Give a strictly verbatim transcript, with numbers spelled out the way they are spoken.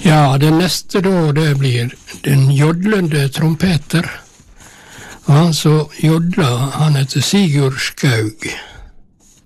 Ja, det neste da, det blir den jodlende trompeter. Han som jodler, han heter Sigurd Skaug.